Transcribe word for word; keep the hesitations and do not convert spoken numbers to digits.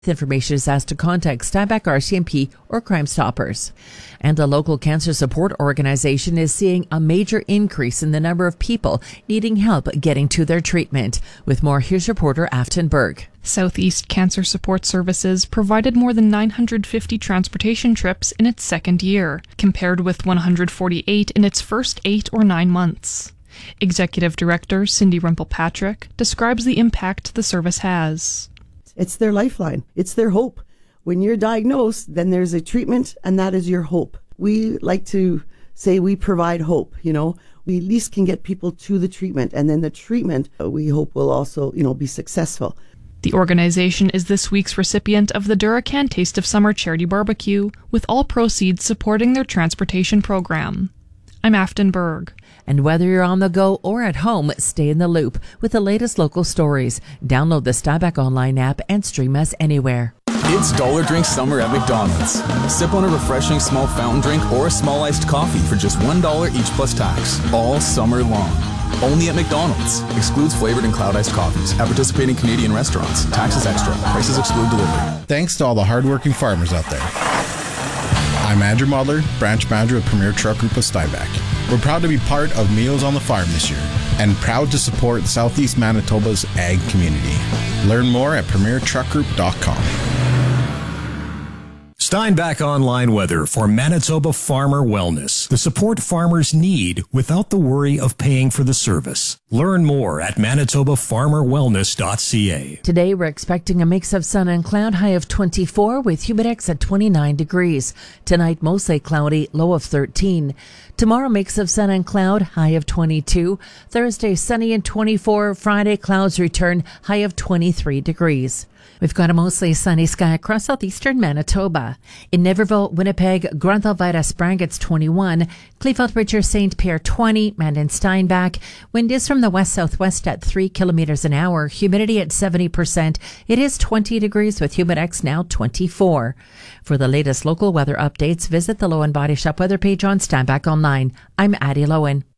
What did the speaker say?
Information is asked to contact Steinbach R C M P or Crime Stoppers. And the local cancer support organization is seeing a major increase in the number of people needing help getting to their treatment. With more, here's reporter Afton Berg. Southeast Cancer Support Services provided more than nine hundred fifty transportation trips in its second year, compared with one hundred forty-eight in its first eight or nine months. Executive Director Cindy Rempel-Patrick describes the impact the service has. It's their lifeline. It's their hope. When you're diagnosed, then there's a treatment, and that is your hope. We like to say we provide hope, you know. We at least can get people to the treatment, and then the treatment, uh, we hope, will also, you know, be successful. The organization is this week's recipient of the Duracan Taste of Summer Charity Barbecue, with all proceeds supporting their transportation program. I'm Afton Berg. And whether you're on the go or at home, stay in the loop with the latest local stories. Download the Steinbach Online app and stream us anywhere. It's Dollar Drink Summer at McDonald's. Sip on a refreshing small fountain drink or a small iced coffee for just one dollar each plus tax, all summer long. Only at McDonald's. Excludes flavored and cloud iced coffees. At participating Canadian restaurants. Taxes extra. Prices exclude delivery. Thanks to all the hardworking farmers out there. I'm Andrew Muller, branch manager of Premier Truck Group of Steinbach. We're proud to be part of Meals on the Farm this year and proud to support Southeast Manitoba's ag community. Learn more at premier truck group dot com. Steinbach Online Weather for Manitoba Farmer Wellness. The support farmers need without the worry of paying for the service. Learn more at manitoba farmer wellness dot c a. Today, we're expecting a mix of sun and cloud, high of twenty-four with humidex at twenty-nine degrees. Tonight, mostly cloudy, low of thirteen. Tomorrow, mix of sun and cloud, high of twenty-two. Thursday, sunny and twenty-four. Friday, clouds return, high of twenty-three degrees. We've got a mostly sunny sky across southeastern Manitoba. In Niverville, Winnipeg, Grunthal-Vida Sprang, it's twenty-one. Kleefeld, Richard, Saint Pierre, twenty. Mandan, Steinbach. Wind is from the west-southwest at three kilometers an hour. Humidity at seventy percent. It is twenty degrees with humidex now twenty-four. For the latest local weather updates, visit the Lowen Body Shop weather page on Steinbach Online. I'm Addie Lowen.